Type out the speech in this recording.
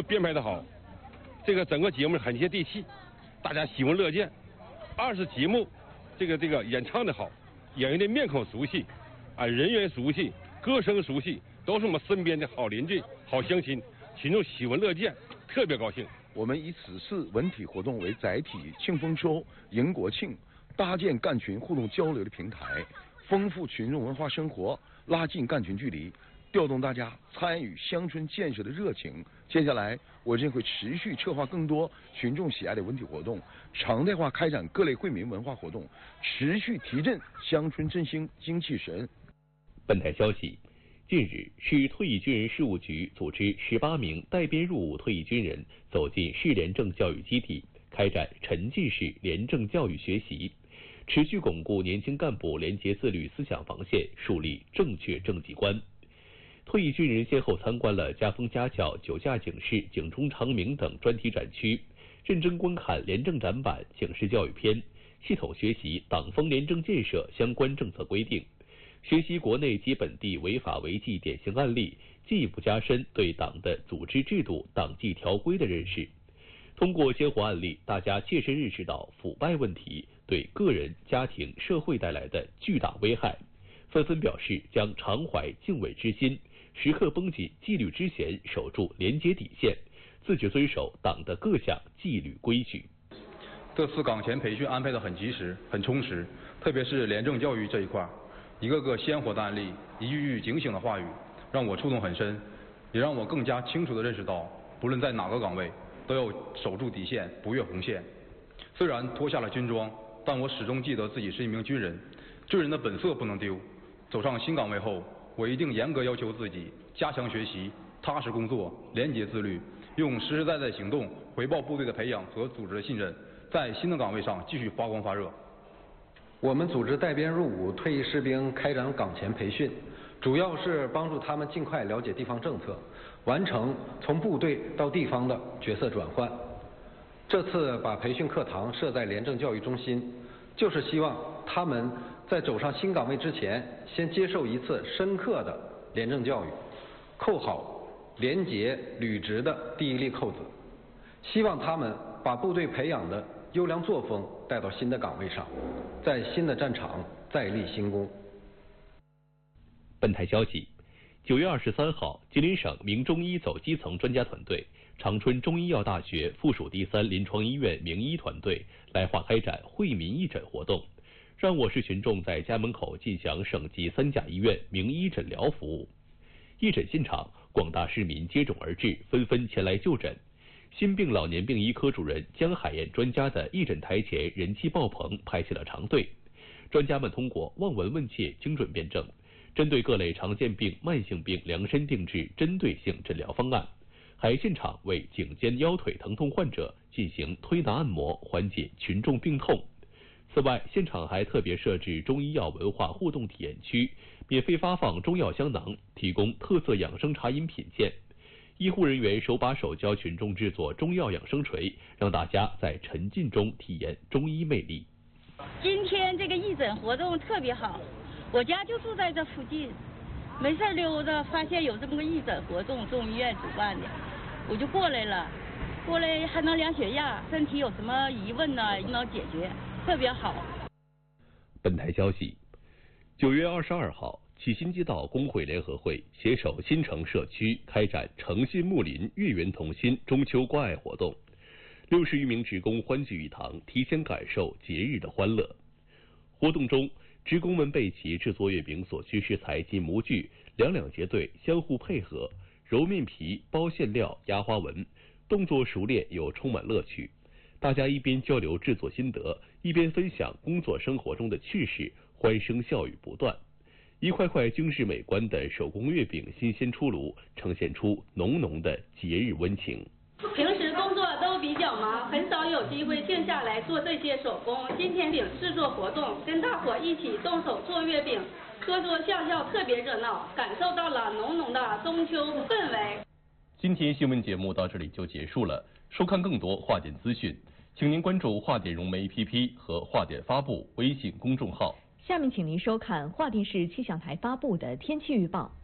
编排的好，这个整个节目很接地气，大家喜闻乐见。二是节目这个演唱的好，演员的面孔熟悉，人员熟悉，歌声熟悉，都是我们身边的好邻居、好乡亲，群众喜闻乐见，特别高兴。 我们以此次文体活动为载体，庆丰收、迎国庆，搭建干群互动交流的平台，丰富群众文化生活，拉近干群距离，调动大家参与乡村建设的热情。接下来，我将会持续策划更多群众喜爱的文体活动，常态化开展各类惠民文化活动，持续提振乡村振兴精气神。 本台消息，近日，市退役军人事务局组织18名带编入伍退役军人走进市廉政教育基地，开展沉浸式廉政教育学习，持续巩固年轻干部廉洁自律思想防线，树立正确政绩观。退役军人先后参观了家风家教、酒驾警示、警钟长鸣等专题展区，认真观看廉政展板、警示教育片，系统学习党风廉政建设相关政策规定，学习国内及本地违法违纪典型案例，进一步加深对党的组织制度、党纪条规的认识。通过鲜活案例，大家切身认识到腐败问题对个人、家庭、社会带来的巨大危害，纷纷表示将常怀敬畏之心，时刻绷紧纪律之弦，守住廉洁底线，自觉遵守党的各项纪律规矩。 这次岗前培训安排得很及时、很充实，特别是廉政教育这一块，一个个鲜活的案例，一句句警醒的话语，让我触动很深，也让我更加清楚地认识到，不论在哪个岗位，都要守住底线，不越红线。虽然脱下了军装，但我始终记得自己是一名军人，军人的本色不能丢。走上新岗位后，我一定严格要求自己，加强学习，踏实工作，廉洁自律，用实实在在行动回报部队的培养和组织的信任，在新的岗位上继续发光发热。 我们组织带编入伍退役士兵开展岗前培训，主要是帮助他们尽快了解地方政策，完成从部队到地方的角色转换。这次把培训课堂设在廉政教育中心，就是希望他们在走上新岗位之前，先接受一次深刻的廉政教育，扣好廉洁履职的第一粒扣子。希望他们把部队培养的优良作风带到新的岗位上，在新的战场再立新功。 本台消息，9月23号，吉林省名中医走基层专家团队、长春中医药大学附属第3临床医院名医团队来华开展惠民义诊活动，让我市群众在家门口尽享省级3甲医院名医诊疗服务。义诊现场，广大市民接踵而至，纷纷前来就诊。心病老年病医科主任江海燕专家的义诊台前人气爆棚，排起了长队。专家们通过望闻问切、精准辩证，针对各类常见病、慢性病量身定制针对性诊疗方案，还现场为颈肩腰腿疼痛患者进行推拿按摩，缓解群众病痛。此外，现场还特别设置中医药文化互动体验区，免费发放中药香囊，提供特色养生茶饮品鉴。医护人员手把手教群众制作中药养生锤，让大家在沉浸中体验中医魅力。 今天这个义诊活动特别好，我家就住在这附近，没事溜达，发现有这么个义诊活动，中医院主办的，我就过来了。过来还能量血压，身体有什么疑问呢，能解决，特别好。 本台消息，9月22号。启新街道工会联合会携手新城社区开展诚信睦邻、月圆同心中秋关爱活动，60余名职工欢聚一堂，提前感受节日的欢乐。活动中，职工们备齐制作月饼所需食材及模具，两结队，相互配合，揉面皮、包馅料、压花纹，动作熟练又充满乐趣。大家一边交流制作心得，一边分享工作生活中的趣事，欢声笑语不断。一块块精致美观的手工月饼新鲜出炉，呈现出浓浓的节日温情。 平时工作都比较忙，很少有机会静下来做这些手工。今天饼制作活动，跟大伙一起动手做月饼，说说笑笑，特别热闹，感受到了浓浓的中秋氛围。 今天新闻节目到这里就结束了。收看更多华点资讯，请您关注华点融媒 APP 和华点发布微信公众号。 下面请您收看华电视气象台发布的天气预报。